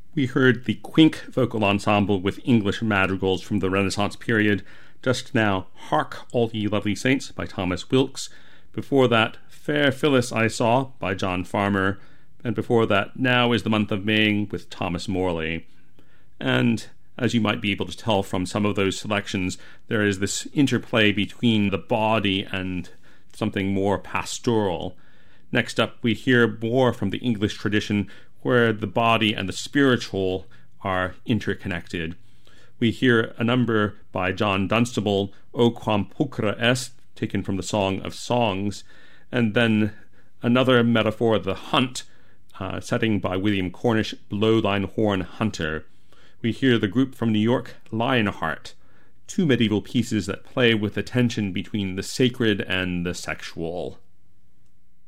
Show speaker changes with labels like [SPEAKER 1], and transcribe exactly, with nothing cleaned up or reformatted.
[SPEAKER 1] We heard the Quink vocal ensemble with English madrigals from the Renaissance period. Just now, Hark All Ye Lovely Saints by Thomas Wilkes. Before that, Fair Phyllis I Saw by John Farmer. And before that, Now is the Month of May with Thomas Morley. And as you might be able to tell from some of those selections, there is this interplay between the body and something more pastoral. Next up, we hear more from the English tradition where the body and the spiritual are interconnected. We hear a number by John Dunstable, O Quam Pulchra Est, taken from the Song of Songs, and then another metaphor, the hunt, uh, setting by William Cornish, Blow Thine Horn Hunter. We hear the group from New York, Lionheart, two medieval pieces that play with the tension between the sacred and the sexual.